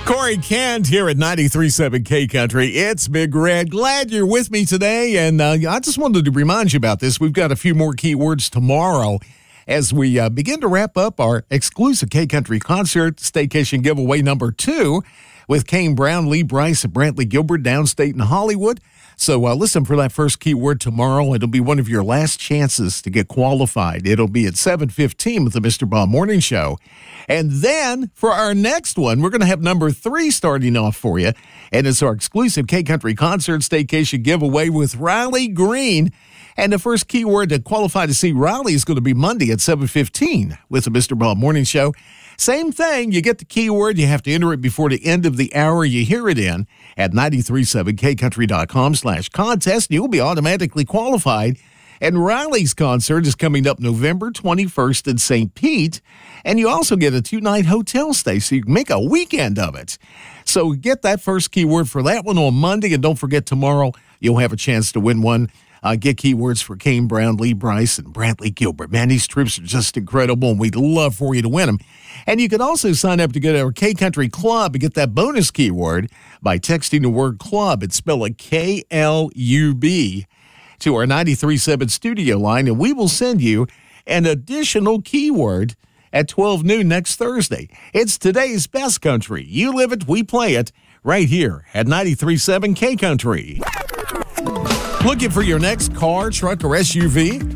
Corey Kent here at 93.7 K Country. It's Big Red. Glad you're with me today. And I just wanted to remind you about this. We've got a few more keywords tomorrow as we begin to wrap up our exclusive K Country concert, Staycation Giveaway number 2, with Kane Brown, Lee Brice, and Brantley Gilbert downstate in Hollywood. So listen for that first keyword tomorrow. It'll be one of your last chances to get qualified. It'll be at 7:15 with the Mr. Bob Morning Show. And then for our next one, we're going to have number 3 starting off for you. And it's our exclusive K Country concert staycation giveaway with Riley Green. And the first keyword to qualify to see Riley is going to be Monday at 7:15 with the Mr. Bob Morning Show. Same thing. You get the keyword. You have to enter it before the end of the hour you hear it in at 937kcountry.com/contest. You'll be automatically qualified. And Riley's concert is coming up November 21st in St. Pete. And you also get a 2-night hotel stay, so you can make a weekend of it. So get that first keyword for that one on Monday. And don't forget, tomorrow you'll have a chance to win one. Get keywords for Kane Brown, Lee Brice, and Brantley Gilbert. Man, these trips are just incredible, and we'd love for you to win them. And you can also sign up to get our K Country Club and get that bonus keyword by texting the word club and spell it KLUB to our 93.7 studio line, and we will send you an additional keyword at 12 noon next Thursday. It's today's best country. You live it, we play it, right here at 93.7 K Country. Looking for your next car, truck, or SUV?